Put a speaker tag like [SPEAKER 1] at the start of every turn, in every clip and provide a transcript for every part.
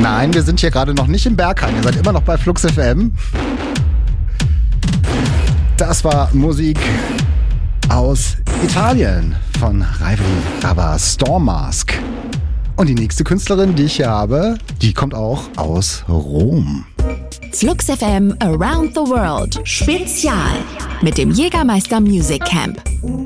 [SPEAKER 1] Nein, wir sind hier gerade noch nicht im Berghain. Ihr seid immer noch bei Flux FM. Das war Musik aus Italien von Ravel Rava, Storm Mask. Und die nächste Künstlerin, die ich hier habe, die kommt auch aus Rom.
[SPEAKER 2] Flux FM Around the World Spezial mit dem Jägermeister Music Camp.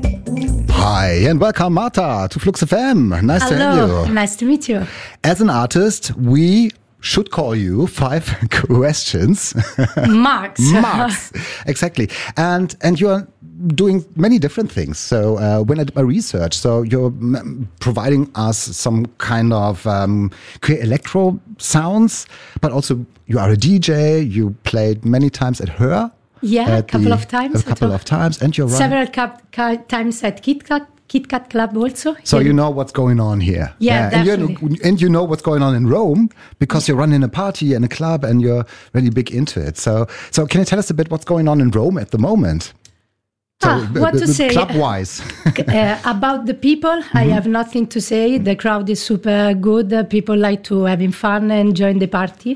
[SPEAKER 1] Hi and welcome Marta to Flux FM. Nice to have you.
[SPEAKER 3] Nice to meet you.
[SPEAKER 1] As an artist, we should call you 5 questions.
[SPEAKER 3] Marks.
[SPEAKER 1] Marks, exactly. And you're doing many different things. So when I did my research, so you're providing us some kind of queer electro sounds, but also you are a DJ. You played many times at Her.
[SPEAKER 3] Yeah, a couple of times.
[SPEAKER 1] And you're
[SPEAKER 3] several times at Kit Kat Club also.
[SPEAKER 1] So you know what's going on here.
[SPEAKER 3] Yeah, definitely.
[SPEAKER 1] And you know what's going on in Rome because you're running a party and a club and you're really big into it. So can you tell us a bit what's going on in Rome at the moment?
[SPEAKER 3] What to say?
[SPEAKER 1] Club-wise.
[SPEAKER 3] About the people, I have nothing to say. The crowd is super good. People like to having fun and join the party.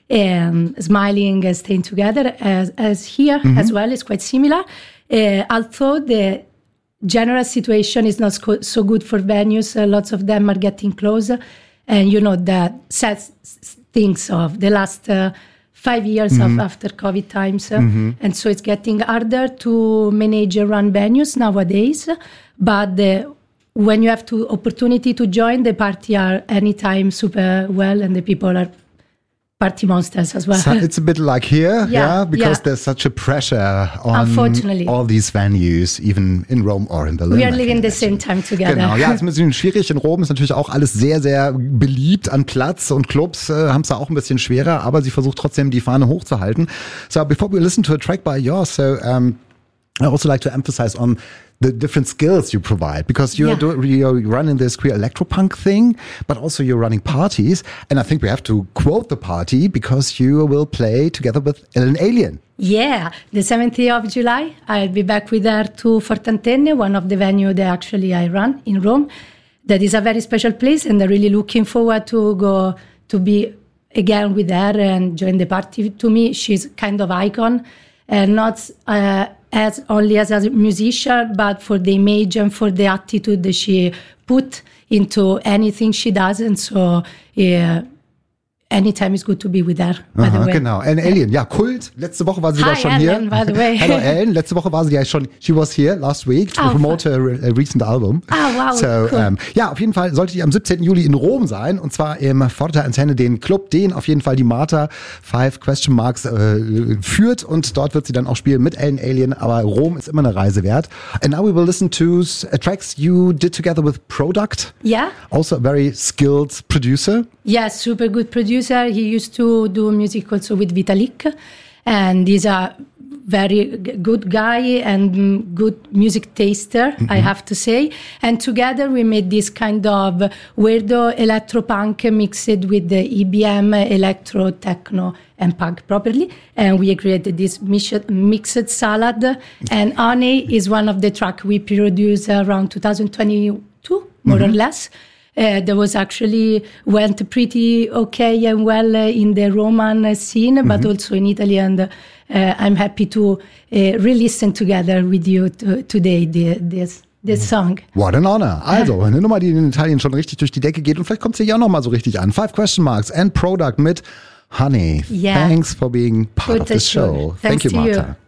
[SPEAKER 3] Smiling and staying together as here as well is quite similar. Although the general situation is not so good for venues, lots of them are getting closer. And you know the sad things of the last 5 years of after COVID times. And so it's getting harder to manage and run venues nowadays. But when you have the opportunity to join, the party are anytime super well and the people are party monsters as well.
[SPEAKER 1] So it's a bit like here, because there's such a pressure on all these venues, even in Rome or in Berlin.
[SPEAKER 3] We are living the same time together.
[SPEAKER 1] Genau, ja, ist ein bisschen schwierig. In Rom ist natürlich auch alles sehr, sehr beliebt an Platz und Clubs haben es da auch ein bisschen schwerer, aber sie versucht trotzdem die Fahne hochzuhalten. So before we listen to a track by yours, so I also like to emphasize on the different skills you provide, because you're running this queer electropunk thing, but also you're running parties. And I think we have to quote the party because you will play together with Ellen Alien.
[SPEAKER 3] Yeah, the 17th of July, I'll be back with her to Fortantenne, one of the venues that actually I run in Rome. That is a very special place, and I'm really looking forward to go to be again with her and join the party. To me, she's kind of icon, and not as only as a musician, but for the image and for the attitude that she put into anything she does. And so, anytime is good to be with her, by the way.
[SPEAKER 1] Genau. Ellen Alien, ja, Kult. Letzte Woche war sie da schon
[SPEAKER 3] Ellen,
[SPEAKER 1] hier.
[SPEAKER 3] By the way.
[SPEAKER 1] Hello, Ellen. Letzte Woche war sie ja schon, she was here last week to promote her recent album.
[SPEAKER 3] Wow,
[SPEAKER 1] so,
[SPEAKER 3] cool.
[SPEAKER 1] Ja, auf jeden Fall solltet ihr am 17. Juli in Rom sein, und zwar im Fortantenne, den Club, den auf jeden Fall die Marta 5 Question Marks führt, und dort wird sie dann auch spielen mit Ellen Alien, aber Rom ist immer eine Reise wert. And now we will listen to tracks you did together with Product.
[SPEAKER 3] Yeah.
[SPEAKER 1] Also a very skilled producer.
[SPEAKER 3] Yeah, super good producer. He used to do music also with Vitalik, and he's a very good guy and good music taster, I have to say. And together we made this kind of weirdo electropunk mixed with the EBM, electro, techno, and punk properly. And we created this mixed salad. And Honey is one of the tracks we produced around 2022, more or less. That was actually went pretty okay and well in the Roman scene, but also in Italy. And I'm happy to re-listen together with you today this song.
[SPEAKER 1] What an honor. Also, eine Nummer, die in Italien schon richtig durch die Decke geht, und vielleicht kommt sie ja auch noch mal so richtig an. 5 Question Marks and Product mit Honey.
[SPEAKER 3] Yeah.
[SPEAKER 1] Thanks for being part of the show.
[SPEAKER 3] Thanks
[SPEAKER 1] Thank you,
[SPEAKER 3] to
[SPEAKER 1] Marta.
[SPEAKER 3] You.